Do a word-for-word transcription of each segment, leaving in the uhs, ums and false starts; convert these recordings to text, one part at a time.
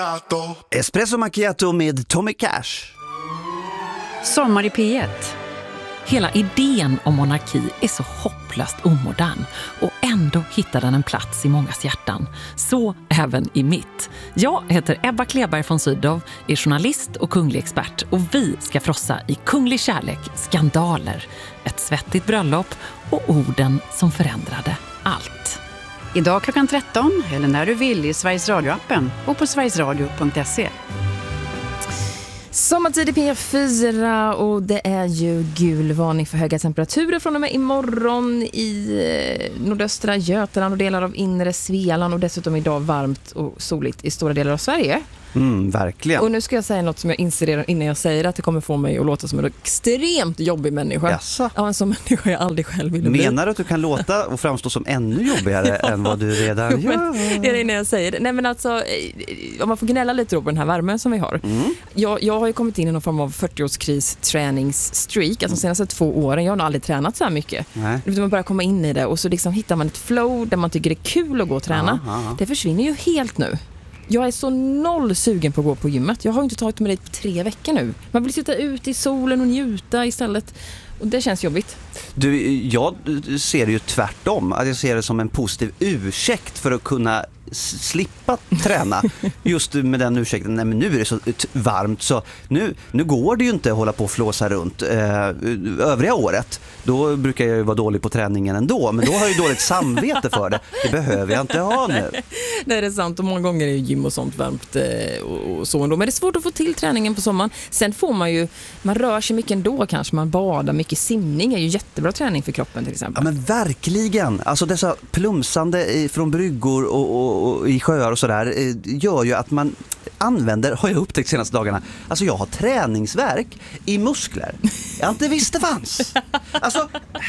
Espresso Macchiato med Tommy Cash. Sommar i P ett. Hela idén om monarki är så hopplöst omodern och ändå hittar den en plats i mångas hjärtan. Så även i mitt. Jag heter Ebba Kleberg von Sydow, är journalist och kunglig expert och vi ska frossa i kunglig kärlek, skandaler, ett svettigt bröllop och orden som förändrade allt. Idag klockan tretton eller när du vill i Sveriges Radio-appen och på sverigesradio punkt se. Sommartid i P fyra och det är ju gul varning för höga temperaturer från och med imorgon i nordöstra Götaland och delar av inre Svealand och dessutom idag varmt och soligt i stora delar av Sverige. Mm, verkligen. Och nu ska jag säga något som jag inser redan innan jag säger att det kommer få mig att låta som en extremt jobbig människa. Jaså? Ja, en sån människa jag aldrig själv ville bli. Menar du att du kan låta och framstå som ännu jobbigare ja. än vad du redan jo, gör? Men, det är det innan jag säger det. Nej, men alltså, om man får gnälla lite då på den här värmen som vi har. Mm. Jag, jag har ju kommit in i någon form av fyrtioårskris träningsstreak. Alltså de senaste två åren. Jag har nog aldrig tränat så här mycket. Nej. Man börjar komma in i det och så liksom hittar man ett flow där man tycker det är kul att gå och träna. Aha, aha. Det försvinner ju helt nu. Jag är så noll sugen på att gå på gymmet. Jag har inte tagit med det i tre veckor nu. Man vill sitta ute i solen och njuta istället. Och det känns jobbigt. Du, jag ser det ju tvärtom. Att jag ser det som en positiv ursäkt för att kunna slippa träna. Just med den ursäkten, nej men nu är det så varmt så nu, nu går det ju inte att hålla på och flåsa runt eh, övriga året. Då brukar jag ju vara dålig på träningen ändå, men då har jag ju dåligt samvete för det. Det behöver jag inte ha nu. Det är sant och många gånger är ju gym och sånt varmt eh, och så ändå. Men det är svårt att få till träningen på sommaren. Sen får man ju, man rör sig mycket ändå kanske, man badar mycket, simning är ju jättebra träning för kroppen till exempel. Ja men verkligen, alltså dessa plumsande från bryggor och, och och i sjöar och sådär gör ju att man använder, har jag upptäckt senaste dagarna, alltså jag har träningsvärk i muskler jag inte visste fanns. Alltså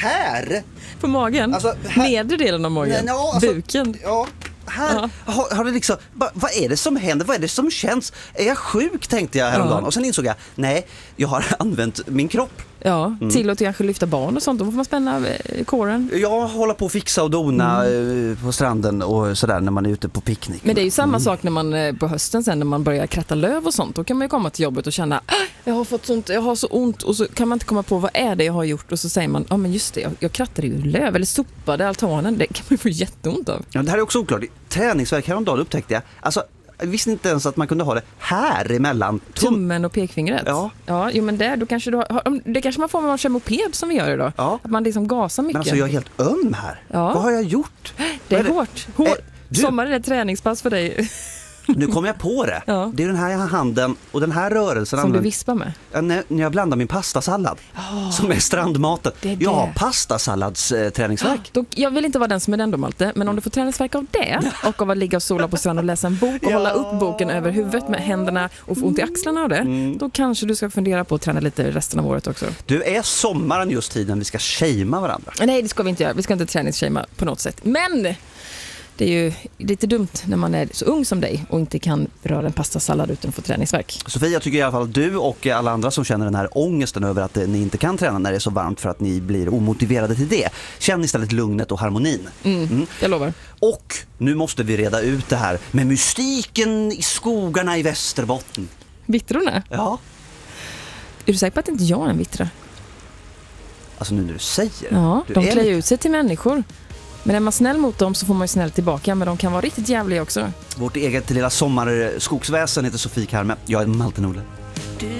här på magen, alltså, här, nedre delen av magen, nej, no, alltså, buken. Ja, här har, har det liksom, ba, vad är det som händer? Vad är det som känns? Är jag sjuk, tänkte jag häromdagen. Ja. Och sen insåg jag, nej, jag har använt min kropp. Ja, mm. till att kanske lyfta barn och sånt. Då får man spänna kåren. Jag håller på att fixa och dona mm. på stranden och sådär när man är ute på picknick. Men det är ju samma mm. sak när man på hösten sen när man börjar kratta löv och sånt. Då kan man ju komma till jobbet och känna jag har fått sånt, jag har så ont och så kan man inte komma på vad är det jag har gjort och så säger man, ja men just det, jag, jag krattade ju löv eller sopade altanen. Det kan man ju få jätteont av. Ja, det här är också oklart. Träningsverk häromdagen upptäckte jag. Alltså jag visste inte ens att man kunde ha det här emellan tum- tummen och pekfingret. Ja. Ja, jo, men där då kanske du har, det kanske man får med man kör moped som vi gör idag. Ja. Att man liksom gasar mycket. Men alltså jag är helt öm här. Ja. Vad har jag gjort? Det är, är det? hårt. Hår. Äh, Sommar är ett träningspass för dig. Nu kommer jag på det. Ja. Det är den här handen och den här rörelsen. Som använder, du vispar med? När, när jag blandar min pastasallad. Oh, som är strandmaten. Det är det. Jag har pastasallads eh, träningsverk. Då, jag vill inte vara den som är den då, Malte. Men om du får träningsverk av det och av att ligga och sola på strand och läsa en bok och ja. hålla upp boken över huvudet med händerna och få ont i axlarna av det. Mm. Då kanske du ska fundera på att träna lite resten av året också. Du, är sommaren just tiden vi ska shamea varandra? Nej, det ska vi inte göra. Vi ska inte träningsshamea på något sätt. Men det är ju lite dumt när man är så ung som dig och inte kan röra en pastasallad utan att få träningsverk. Sofia, jag tycker i alla fall att du och alla andra som känner den här ångesten över att ni inte kan träna när det är så varmt för att ni blir omotiverade till det. Känn istället lugnet och harmonin. Mm, mm. Jag lovar. Och nu måste vi reda ut det här med mystiken i skogarna i Västerbotten. Vittrorna? Ja. Är du säker på att inte jag är en vittra? Alltså nu när du säger Ja, du de klär lite... ut sig till människor. Men är man snäll mot dem så får man ju snäll tillbaka. Men de kan vara riktigt jävliga också. Vårt eget lilla sommarskogsväsen heter Sofie Karme. Jag är Malte Nordlund.